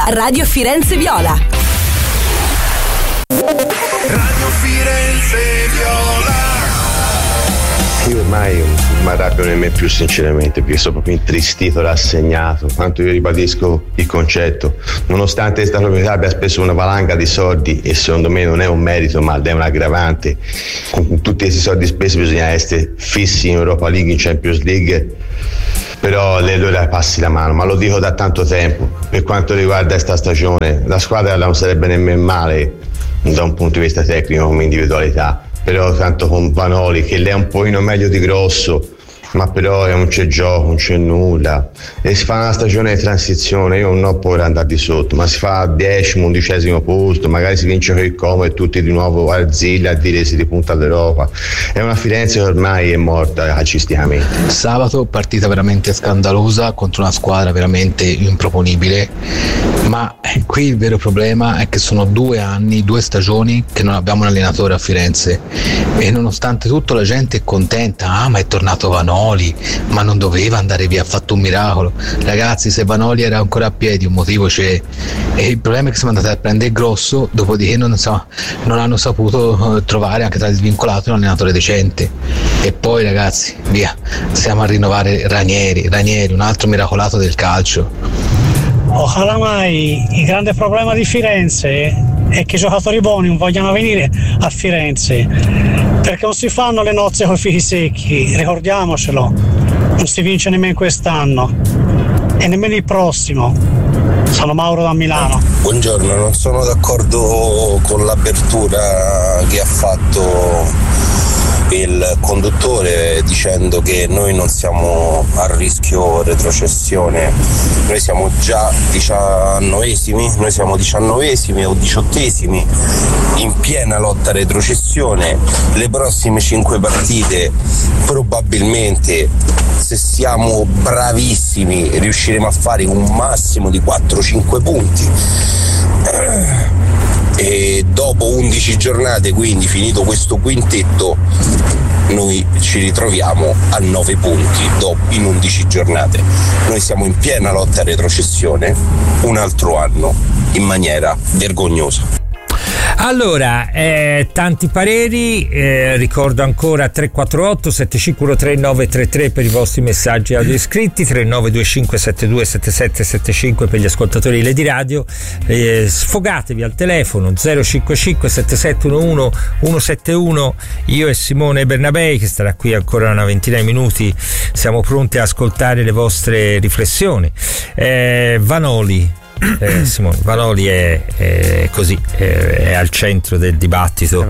Radio Firenze Viola. Radio Firenze Viola. Io ormai mi arrabbio nemmeno più, sinceramente, perché sono proprio intristito, rassegnato. Quanto io ribadisco il concetto, nonostante questa proprietà abbia speso una valanga di soldi, e secondo me non è un merito ma è un aggravante, con tutti questi soldi spesi bisogna essere fissi in Europa League, in Champions League. Però lui la passi la mano, ma lo dico da tanto tempo. Per quanto riguarda questa stagione, la squadra non sarebbe nemmeno male da un punto di vista tecnico come individualità, però tanto con Vanoli, che lei è un pochino meglio di Grosso, ma però non c'è gioco, non c'è nulla, e si fa una stagione di transizione. Io non ho paura di andare di sotto, ma si fa 10º, 11º posto, magari si vince con il Como e tutti di nuovo a Zilla a dire si ripunta all'Europa. È una Firenze che ormai è morta calcisticamente. Sabato partita veramente scandalosa contro una squadra veramente improponibile, ma qui il vero problema è che sono 2 anni, 2 stagioni che non abbiamo un allenatore a Firenze, e nonostante tutto la gente è contenta. Ma è tornato Vanoli, ma non doveva andare via, ha fatto un miracolo. Ragazzi, se Vanoli era ancora a piedi un motivo c'è, e il problema è che siamo andati a prendere Grosso, dopodiché non hanno saputo trovare anche tra gli svincolati un allenatore decente. E poi ragazzi, via, stiamo a rinnovare Ranieri, un altro miracolato del calcio. Oramai il grande problema di Firenze è che i giocatori buoni non vogliono venire a Firenze, perché non si fanno le nozze con i figli secchi, ricordiamocelo. Non si vince nemmeno quest'anno e nemmeno il prossimo. Sono Mauro da Milano. Buongiorno, non sono d'accordo con l'apertura che ha fatto il conduttore dicendo che noi non siamo a rischio retrocessione. Noi siamo già 19esimi, noi siamo 19esimi o 18esimi in piena lotta a retrocessione. Le prossime 5 partite probabilmente, se siamo bravissimi, riusciremo a fare un massimo di 4-5 punti. E dopo 11 giornate, quindi finito questo quintetto, noi ci ritroviamo a 9 punti in 11 giornate. Noi siamo in piena lotta a retrocessione un altro anno in maniera vergognosa. Allora, tanti pareri, ricordo ancora 348 751 933 per i vostri messaggi audio iscritti, 3925 72 7775 per gli ascoltatori di Lady Radio. Sfogatevi al telefono 055 7711 171. Io e Simone Bernabei, che starà qui ancora una ventina di minuti, siamo pronti a ascoltare le vostre riflessioni. Vanoli, Simone, Vanoli è così, è al centro del dibattito.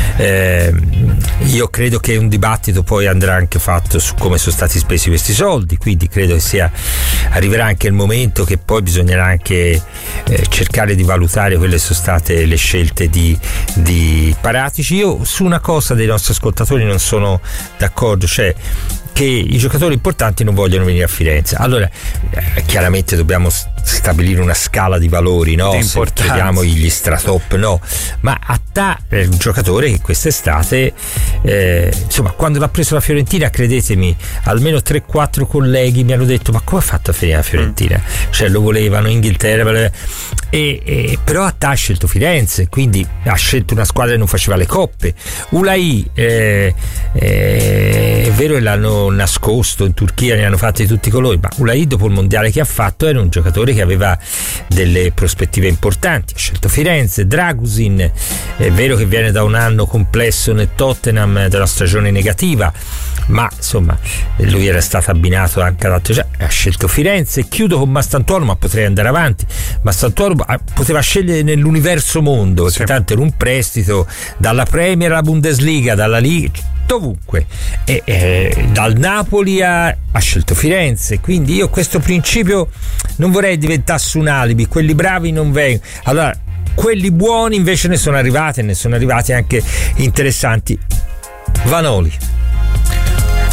Io credo che un dibattito poi andrà anche fatto su come sono stati spesi questi soldi, quindi credo che arriverà anche il momento che poi bisognerà anche cercare di valutare quelle sono state le scelte di Paratici. Io su una cosa dei nostri ascoltatori non sono d'accordo, cioè che i giocatori importanti non vogliono venire a Firenze. Allora chiaramente dobbiamo stabilire una scala di valori, no? Se vediamo gli stratop, no, ma un giocatore che quest'estate insomma, quando l'ha preso la Fiorentina, credetemi, almeno 3-4 colleghi mi hanno detto: ma come ha fatto a finire la Fiorentina? Cioè lo volevano in Inghilterra, però ha scelto Firenze, quindi ha scelto una squadra che non faceva le coppe. Ulai è vero che l'hanno nascosto in Turchia, ne hanno fatti di tutti i colori, ma Ulai dopo il mondiale che ha fatto era un giocatore che aveva delle prospettive importanti. Ha scelto Firenze. Dragusin è vero che viene da un anno complesso nel Tottenham, della stagione negativa, ma insomma lui era stato abbinato anche ad altri, ha scelto Firenze. Chiudo con Mastantuono, ma potrei andare avanti. Mastantuono poteva scegliere nell'universo mondo, perché tanto era un prestito dalla Premier alla Bundesliga, dalla Liga, ovunque, e dal Napoli ha scelto Firenze. Quindi io questo principio non vorrei diventasse un alibi. Quelli bravi non vengono, allora quelli buoni invece ne sono arrivati, e ne sono arrivati anche interessanti. Vanoli.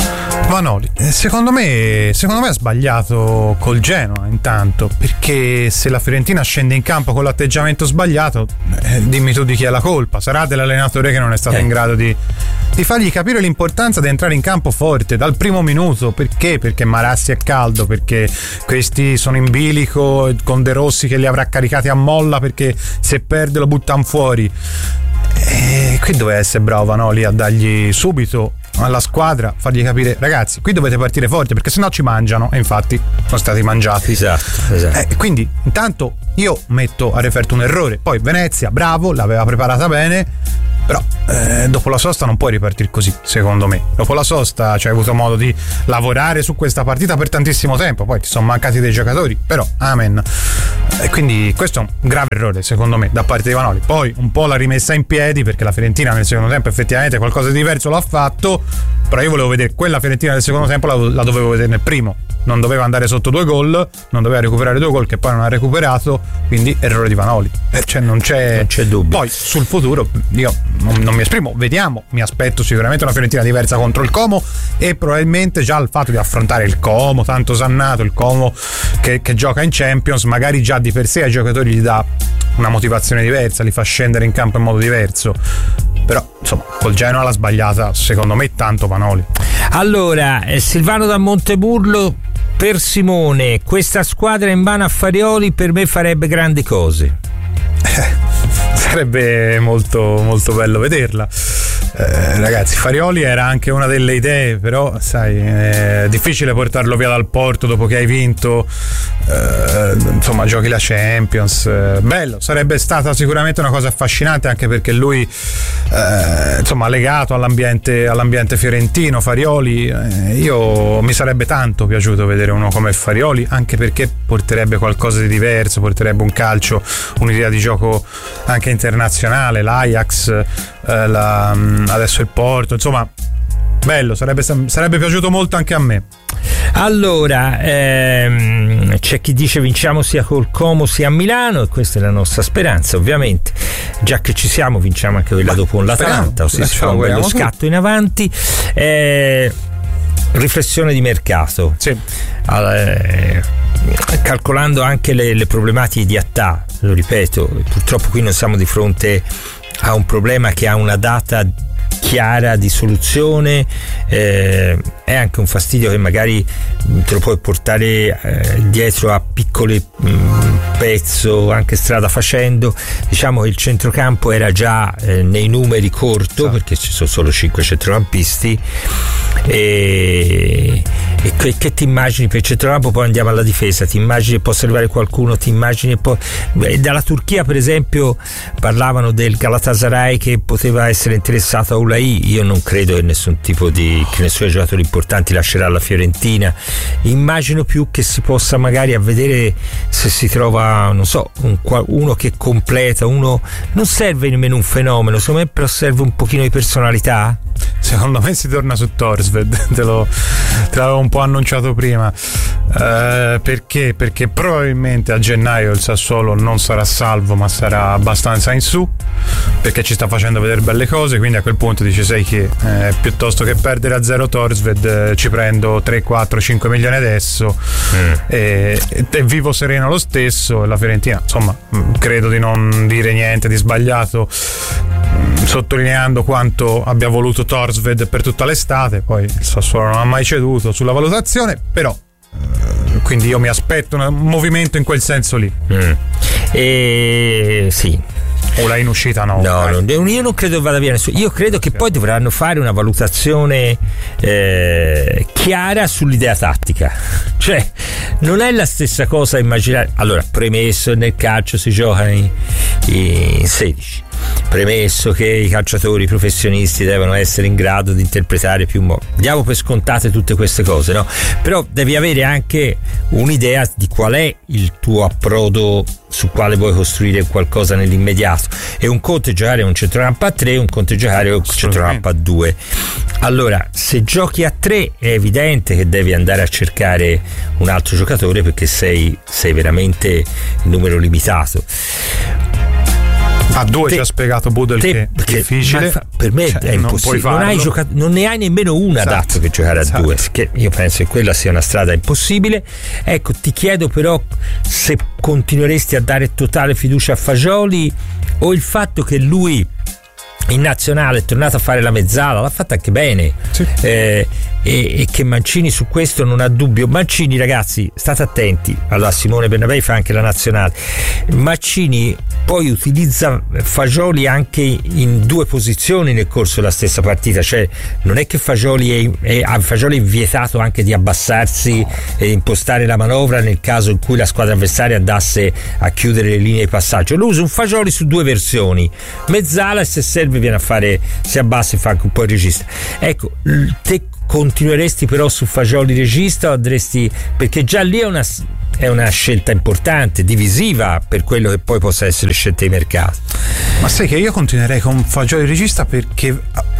Vanoli, secondo me ha sbagliato col Genoa intanto, perché se la Fiorentina scende in campo con l'atteggiamento sbagliato, dimmi tu di chi è la colpa. Sarà dell'allenatore che non è stato in grado di fargli capire l'importanza di entrare in campo forte dal primo minuto. Perché? Perché Marassi è caldo, perché questi sono in bilico con De Rossi che li avrà caricati a molla, perché se perde lo buttano fuori. E qui doveva essere bravo Vanoli a dargli subito alla squadra, fargli capire: ragazzi, qui dovete partire forte perché sennò ci mangiano. E infatti sono stati mangiati. Esatto. Quindi intanto io metto a referto un errore. Poi Venezia, bravo, l'aveva preparata bene, però dopo la sosta non puoi ripartire così, secondo me. Dopo la sosta hai avuto modo di lavorare su questa partita per tantissimo tempo, poi ti sono mancati dei giocatori, però amen. E quindi questo è un grave errore, secondo me, da parte di Vanoli. Poi un po' l'ha rimessa in piedi, perché la Fiorentina nel secondo tempo effettivamente qualcosa di diverso l'ha fatto, però io volevo vedere quella Fiorentina del secondo tempo, la dovevo vedere nel primo. Non doveva andare sotto 2 gol, non doveva recuperare 2 gol che poi non ha recuperato, quindi errore di Vanoli. Non c'è dubbio. Poi sul futuro io non mi esprimo, vediamo, mi aspetto sicuramente una Fiorentina diversa contro il Como, e probabilmente già il fatto di affrontare il Como, tanto osannato, il Como che gioca in Champions, magari già di per sé ai giocatori gli dà una motivazione diversa, li fa scendere in campo in modo diverso. Però insomma col Genoa l'ha sbagliata secondo me tanto Vanoli. Allora Silvano da Monteburlo: per Simone, questa squadra in mano a Farioli per me farebbe grandi cose. Sarebbe molto molto bello vederla. Ragazzi, Farioli era anche una delle idee, però sai, è difficile portarlo via dal Porto dopo che hai vinto, insomma giochi la Champions. Bello, sarebbe stata sicuramente una cosa affascinante, anche perché lui insomma legato all'ambiente fiorentino. Farioli, io mi sarebbe tanto piaciuto vedere uno come Farioli, anche perché porterebbe qualcosa di diverso, porterebbe un calcio, un'idea di gioco anche internazionale, l'Ajax, adesso il Porto, insomma bello, sarebbe piaciuto molto anche a me. Allora c'è chi dice vinciamo sia col Como sia a Milano, e questa è la nostra speranza, ovviamente, già che ci siamo vinciamo anche quella dopo l'Atalanta, o si fa un bello scatto in avanti. Riflessione di mercato, sì. Calcolando anche le problematiche di Attà, lo ripeto, purtroppo qui non siamo di fronte a un problema che ha una data chiara di soluzione, è anche un fastidio che magari te lo puoi portare dietro a piccoli pezzo, anche strada facendo. Diciamo che il centrocampo era già nei numeri corto, sì, perché ci sono solo 5 centrocampisti, e che ti immagini per il centrocampo? Poi andiamo alla difesa, ti immagini che possa arrivare qualcuno, ti immagini poi dalla Turchia per esempio parlavano del Galatasaray che poteva essere interessato a Ulai. Io non credo che nessun tipo che nessun giocatore importanti lascerà la Fiorentina. Immagino più che si possa magari a vedere se si trova, non so, uno che completa, uno non serve nemmeno un fenomeno, secondo me, però serve un pochino di personalità. Secondo me si torna su Thorstvedt, te l'avevo un po' annunciato prima, perché probabilmente a gennaio il Sassuolo non sarà salvo, ma sarà abbastanza in su, perché ci sta facendo vedere belle cose, quindi a quel punto dice: sai che piuttosto che perdere a 0 Thorstvedt ci prendo 3, 4, 5 milioni adesso e vivo sereno lo stesso. E la Fiorentina, insomma, credo di non dire niente di sbagliato, sottolineando quanto abbia voluto Thorstvedt per tutta l'estate. Poi il Sassuolo non ha mai ceduto sulla valutazione, però quindi io mi aspetto un movimento in quel senso lì. Sì. O la in uscita no, io non credo vada via nessuno. Io credo che poi dovranno fare una valutazione chiara sull'idea tattica, cioè non è la stessa cosa immaginare. Allora, premesso nel calcio si gioca in 16, premesso che i calciatori professionisti devono essere in grado di interpretare più diamo per scontate tutte queste cose, no? Però devi avere anche un'idea di qual è il tuo approdo su quale vuoi costruire qualcosa nell'immediato. E un conto è giocare un centrocampo a 3, un conto è giocare un centrocampo a 2. Allora, se giochi a 3 è evidente che devi andare a cercare un altro giocatore, perché sei veramente in numero limitato. A 2 ci ha spiegato Budel che è difficile. Per me è impossibile. Non ne hai nemmeno una adatto per giocare a 2. Che io penso che quella sia una strada impossibile. Ecco, ti chiedo però se continueresti a dare totale fiducia a Fagioli o il fatto che lui in nazionale è tornato a fare la mezzala, l'ha fatta anche bene, sì. E che Mancini su questo non ha dubbio. Mancini, ragazzi, state attenti. Allora, Simone Bernabei fa anche la nazionale. Mancini poi utilizza Fagioli anche in 2 posizioni nel corso della stessa partita, cioè non è che Fagioli è vietato anche di abbassarsi e impostare la manovra nel caso in cui la squadra avversaria andasse a chiudere le linee di passaggio. Lui usa un Fagioli su 2 versioni, mezzala, e se serve viene a fare, si abbassa e fa anche un po' il regista. Ecco, te continueresti però su Fagioli regista o andresti, perché già lì è una scelta importante, divisiva per quello che poi possa essere scelte di mercato? Ma sai che io continuerei con Fagioli regista perché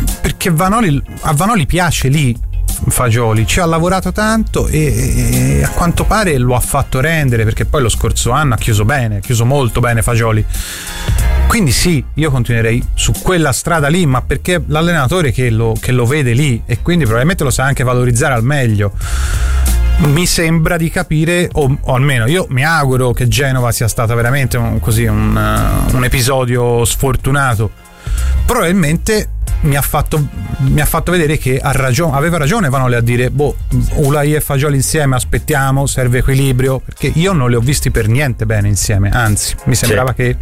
a Vanoli piace lì Fagioli, ci ha lavorato tanto e a quanto pare lo ha fatto rendere, perché poi lo scorso anno ha chiuso molto bene Fagioli. Quindi sì, io continuerei su quella strada lì, ma perché l'allenatore che lo vede lì e quindi probabilmente lo sa anche valorizzare al meglio. Mi sembra di capire, o almeno io mi auguro che Genova sia stata veramente un episodio sfortunato. Probabilmente mi ha fatto vedere che aveva ragione Vanoli a dire Ulai e Fagioli insieme, aspettiamo, serve equilibrio, perché io non li ho visti per niente bene insieme, anzi mi sembrava che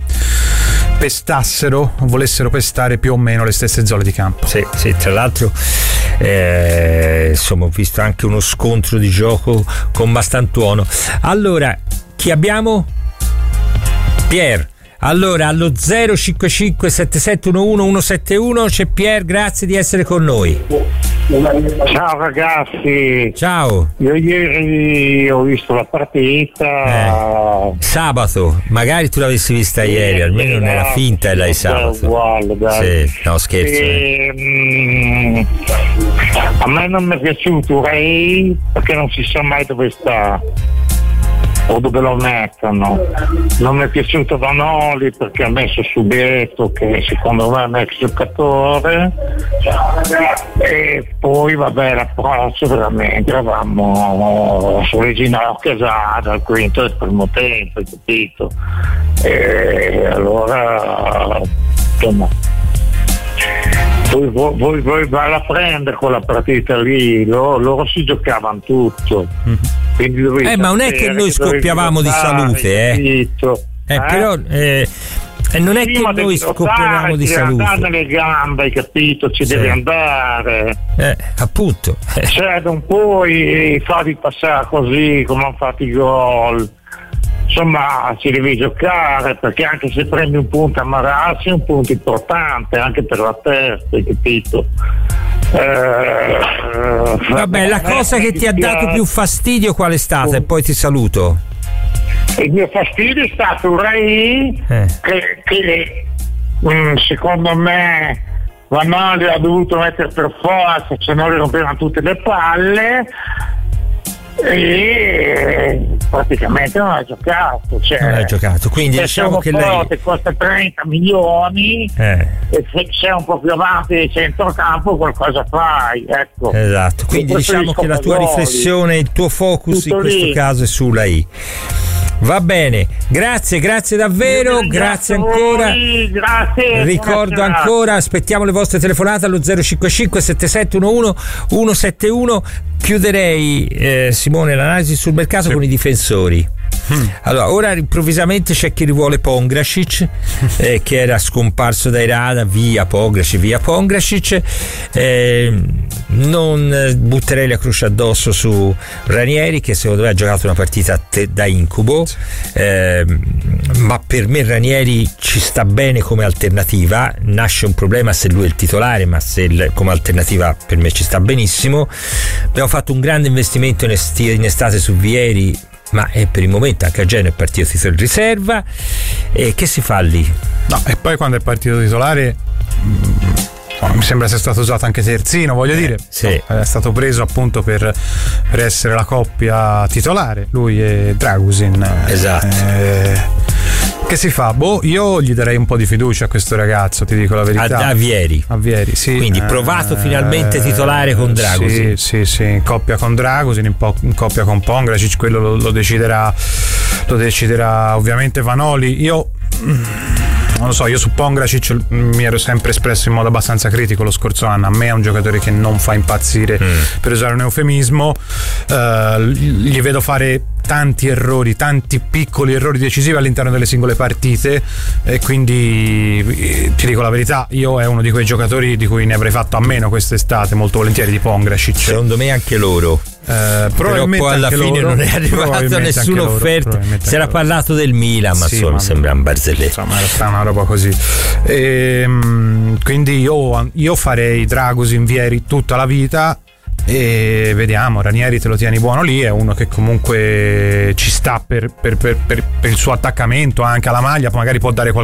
volessero pestare più o meno le stesse zone di campo. Sì, tra l'altro insomma ho visto anche uno scontro di gioco con Mastantuono. Allora, chi abbiamo? Pier. Allora, allo 055 7711 171 c'è Pier, grazie di essere con noi. Ciao ragazzi. Ciao. Io ieri ho visto la partita. Sabato, magari tu l'avessi vista ieri, almeno non era finta e l'hai sabato. Uguale, dai. Sì, no, scherzo. A me non mi è piaciuto Ray perché non si sa mai dove sta o dove lo mettono. Non mi è piaciuto Vanoli perché ha messo Subetto, che secondo me è un ex giocatore, e poi vabbè l'approccio veramente eravamo sulle ginocchia già dal quinto del primo tempo, hai capito? E allora insomma voi vai a prendere quella partita lì, loro si giocavano tutto. Ma non è che noi scoppiavamo di salute, però non è che noi scoppiamo di salute. Andare nelle gambe, hai capito? Ci devi andare. Appunto. Cioè non puoi farli passare così come hanno fatto i gol. Insomma, ci devi giocare, perché anche se prendi un punto a Marassi è un punto importante anche per la testa, hai capito? Vabbè, la cosa che ti ha dato più fastidio qual è stata? E poi ti saluto. Il mio fastidio è stato Rai che secondo me Vanoli ha dovuto mettere per forza, se no le rompevano tutte le palle, e praticamente non ha giocato, non ha giocato, quindi diciamo che lei costa 30 milioni e se sei un po' più avanti di centrocampo qualcosa fai, ecco. Esatto, quindi diciamo che la tua riflessione, il tuo focus in questo caso è sulla I. Va bene, grazie davvero, grazie ancora. Grazie. Ricordo ancora, aspettiamo le vostre telefonate allo 055 7711 171. Chiuderei, Simone, l'analisi sul mercato con i difensori. Allora, ora improvvisamente c'è chi rivuole Pongracic, che era scomparso dai radar, via Pongracic. Non butterei la croce addosso su Ranieri, che secondo me ha giocato una partita da incubo, ma per me Ranieri ci sta bene come alternativa. Nasce un problema se lui è il titolare, ma se come alternativa per me ci sta benissimo. Abbiamo fatto un grande investimento in estate su Vieri, ma per il momento anche a Genoa è partito titolo in riserva. E che si fa lì? No, e poi quando è partito titolare mi sembra sia stato usato anche terzino, voglio dire. Sì. No, è stato preso appunto per essere la coppia titolare, lui e Dragusin. Esatto. Che si fa? Io gli darei un po' di fiducia a questo ragazzo, ti dico la verità. A Vieri, sì. Quindi provato finalmente titolare con Dragosin. Sì, in coppia con Dragosin, in coppia con Pongracic, quello lo deciderà ovviamente Vanoli. Io non lo so, io su Pongracic mi ero sempre espresso in modo abbastanza critico lo scorso anno. A me è un giocatore che non fa impazzire, per usare un eufemismo. Gli vedo fare tanti errori, tanti piccoli errori decisivi all'interno delle singole partite, e quindi ti dico la verità, io è uno di quei giocatori di cui ne avrei fatto a meno quest'estate, molto volentieri, di Pongracic. Secondo me anche loro. Però poi alla fine non è arrivata nessuna offerta. Si era parlato del Milan, ma solo sembra un barzelletta. Insomma, era una roba così. Quindi io farei Dragosin, Vieri tutta la vita. E vediamo, Ranieri te lo tieni buono lì, è uno che comunque ci sta per il suo attaccamento anche alla maglia, magari può dare